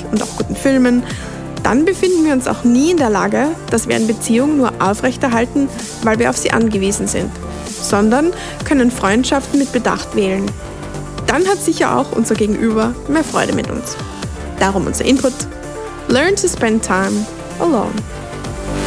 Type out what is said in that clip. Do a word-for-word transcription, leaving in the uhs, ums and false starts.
und auch guten Filmen, dann befinden wir uns auch nie in der Lage, dass wir eine Beziehung nur aufrechterhalten, weil wir auf sie angewiesen sind, sondern können Freundschaften mit Bedacht wählen. Dann hat sicher auch unser Gegenüber mehr Freude mit uns. Darum unser Input: Learn to spend time alone.